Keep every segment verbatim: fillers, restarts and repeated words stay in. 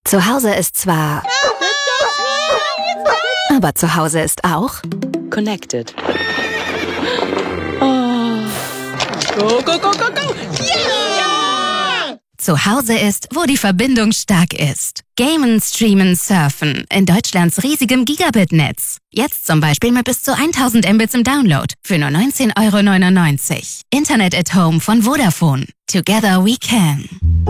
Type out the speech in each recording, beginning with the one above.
Zu Hause ist zwar... Aber zu Hause ist auch... Connected. Oh. Go, go, go, go, go! Ja! Zu Hause ist, wo die Verbindung stark ist. Gamen, streamen, surfen. In Deutschlands riesigem Gigabit-Netz. Jetzt zum Beispiel mit bis zu tausend Mbits im Download. Für nur neunzehn Euro neunundneunzig. Internet at Home von Vodafone. Together we can.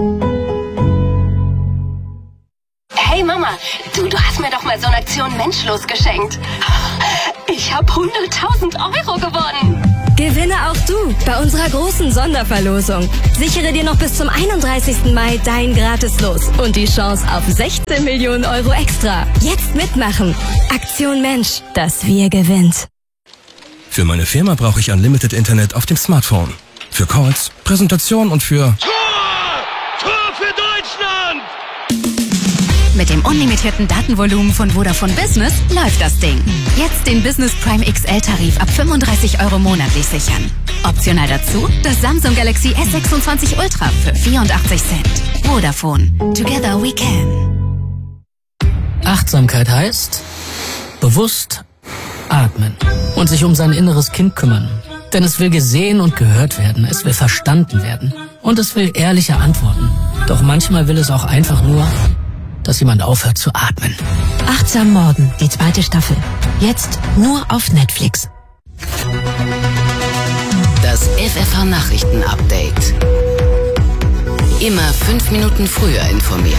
Hey Mama, du, du hast mir doch mal so eine Aktion Menschlos geschenkt. Ich habe hunderttausend Euro gewonnen. Gewinne auch du bei unserer großen Sonderverlosung. Sichere dir noch bis zum einunddreißigsten Mai dein Gratis-Los und die Chance auf sechzehn Millionen Euro extra. Jetzt mitmachen. Aktion Mensch, das Wir gewinnt. Für meine Firma brauche ich Unlimited Internet auf dem Smartphone. Für Calls, Präsentation und für... Tor! Tor für Deutschland! Mit dem unlimitierten Datenvolumen von Vodafone Business läuft das Ding. Jetzt den Business Prime X L-Tarif ab fünfunddreißig Euro monatlich sichern. Optional dazu das Samsung Galaxy S sechsundzwanzig Ultra für vierundachtzig Cent. Vodafone. Together we can. Achtsamkeit heißt bewusst atmen und sich um sein inneres Kind kümmern. Denn es will gesehen und gehört werden, es will verstanden werden und es will ehrliche Antworten. Doch manchmal will es auch einfach nur, dass jemand aufhört zu atmen. Achtsam Morden, die zweite Staffel. Jetzt nur auf Netflix. Das F F H-Nachrichten-Update. Immer fünf Minuten früher informiert.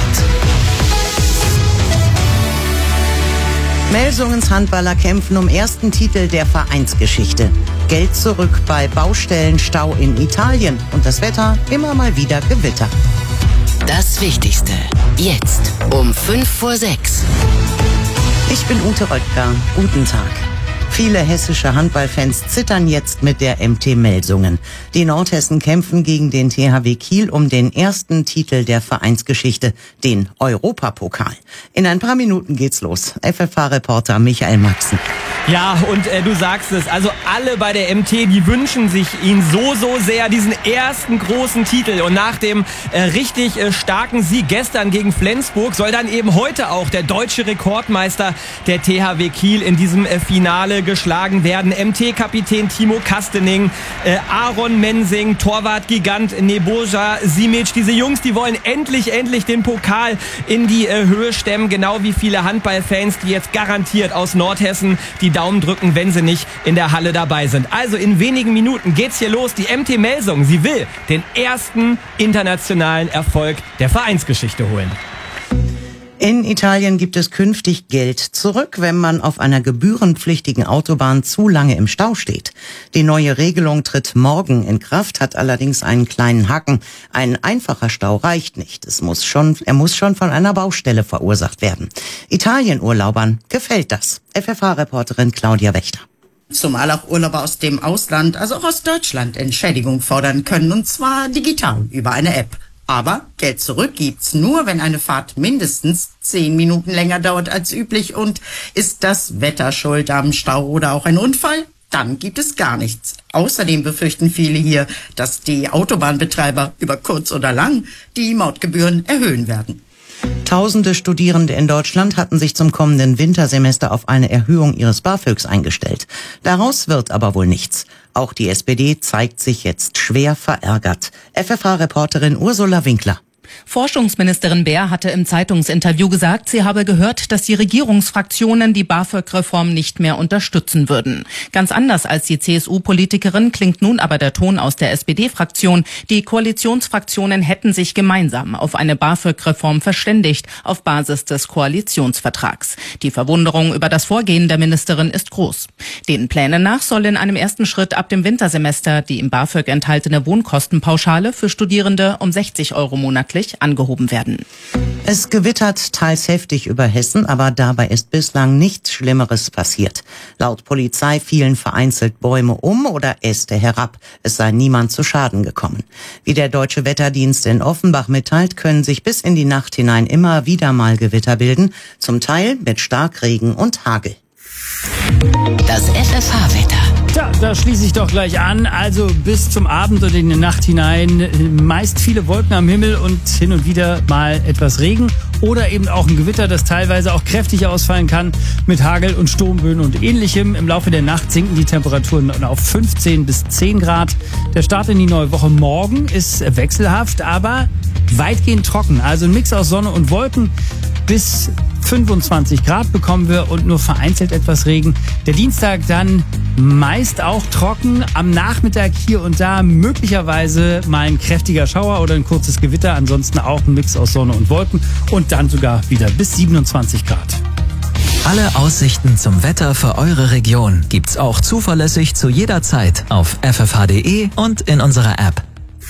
Melsungens Handballer kämpfen um ersten Titel der Vereinsgeschichte. Geld zurück bei Baustellenstau in Italien und das Wetter immer mal wieder Gewitter. Das Wichtigste. Jetzt um fünf vor sechs. Ich bin Ute Röttger. Guten Tag. Viele hessische Handballfans zittern jetzt mit der M T Melsungen. Die Nordhessen kämpfen gegen den T H W Kiel um den ersten Titel der Vereinsgeschichte, den Europapokal. In ein paar Minuten geht's los. F F H-Reporter Michael Maxen. Ja, und äh, du sagst es, also alle bei der M T, die wünschen sich ihn so, so sehr, diesen ersten großen Titel. Und nach dem äh, richtig äh, starken Sieg gestern gegen Flensburg soll dann eben heute auch der deutsche Rekordmeister der T H W Kiel in diesem äh, Finale geschlagen werden. M T-Kapitän Timo Kastening, äh, Aaron Mensing, Torwart-Gigant Nebojsa Simic. Diese Jungs, die wollen endlich, endlich den Pokal in die äh, Höhe stemmen. Genau wie viele Handballfans, die jetzt garantiert aus Nordhessen die Daumen drücken, wenn sie nicht in der Halle dabei sind. Also in wenigen Minuten geht's hier los. Die M T Melsungen, sie will den ersten internationalen Erfolg der Vereinsgeschichte holen. In Italien gibt es künftig Geld zurück, wenn man auf einer gebührenpflichtigen Autobahn zu lange im Stau steht. Die neue Regelung tritt morgen in Kraft, hat allerdings einen kleinen Haken. Ein einfacher Stau reicht nicht. Es muss schon, er muss schon von einer Baustelle verursacht werden. Italienurlaubern gefällt das. F F H-Reporterin Claudia Wächter. Zumal auch Urlauber aus dem Ausland, also auch aus Deutschland, Entschädigung fordern können, und zwar digital über eine App. Aber Geld zurück gibt's nur, wenn eine Fahrt mindestens zehn Minuten länger dauert als üblich. Und ist das Wetter schuld am Stau oder auch ein Unfall? Dann gibt es gar nichts. Außerdem befürchten viele hier, dass die Autobahnbetreiber über kurz oder lang die Mautgebühren erhöhen werden. Tausende Studierende in Deutschland hatten sich zum kommenden Wintersemester auf eine Erhöhung ihres BAföGs eingestellt. Daraus wird aber wohl nichts. Auch die S P D zeigt sich jetzt schwer verärgert. F F H-Reporterin Ursula Winkler. Forschungsministerin Baer hatte im Zeitungsinterview gesagt, sie habe gehört, dass die Regierungsfraktionen die BAföG-Reform nicht mehr unterstützen würden. Ganz anders als die C S U-Politikerin klingt nun aber der Ton aus der S P D-Fraktion. Die Koalitionsfraktionen hätten sich gemeinsam auf eine BAföG-Reform verständigt, auf Basis des Koalitionsvertrags. Die Verwunderung über das Vorgehen der Ministerin ist groß. Den Plänen nach soll in einem ersten Schritt ab dem Wintersemester die im BAföG enthaltene Wohnkostenpauschale für Studierende um sechzig Euro monatlich angehoben werden. Es gewittert teils heftig über Hessen, aber dabei ist bislang nichts Schlimmeres passiert. Laut Polizei fielen vereinzelt Bäume um oder Äste herab. Es sei niemand zu Schaden gekommen. Wie der Deutsche Wetterdienst in Offenbach mitteilt, können sich bis in die Nacht hinein immer wieder mal Gewitter bilden, zum Teil mit Starkregen und Hagel. Das F F H-Wetter. Tja, da schließe ich doch gleich an. Also bis zum Abend und in die Nacht hinein meist viele Wolken am Himmel und hin und wieder mal etwas Regen. oder eben auch ein Gewitter, das teilweise auch kräftig ausfallen kann mit Hagel und Sturmböen und ähnlichem. Im Laufe der Nacht sinken die Temperaturen auf fünfzehn bis zehn Grad. Der Start in die neue Woche morgen ist wechselhaft, aber weitgehend trocken. Also ein Mix aus Sonne und Wolken. Bis fünfundzwanzig Grad bekommen wir und nur vereinzelt etwas Regen. Der Dienstag dann meist auch trocken. Am Nachmittag hier und da möglicherweise mal ein kräftiger Schauer oder ein kurzes Gewitter. Ansonsten auch ein Mix aus Sonne und Wolken und dann sogar wieder bis siebenundzwanzig Grad. Alle Aussichten zum Wetter für eure Region gibt's auch zuverlässig zu jeder Zeit auf f f h punkt d e und in unserer App.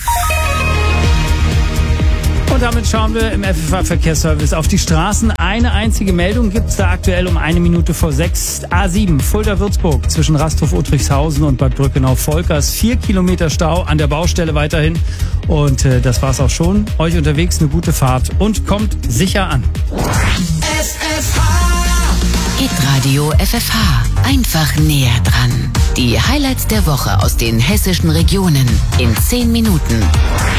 Und damit schauen wir im F F H-Verkehrsservice auf die Straßen. Eine einzige Meldung gibt es da aktuell um eine Minute vor sechs. A sieben, Fulda-Würzburg, zwischen Rasthof-Uttrichshausen und Bad Brückenau-Volkers. Vier Kilometer Stau an der Baustelle weiterhin. Und äh, das war's auch schon. Euch unterwegs eine gute Fahrt und kommt sicher an. F F H. Hitradio F F H. Einfach näher dran. Die Highlights der Woche aus den hessischen Regionen in zehn Minuten.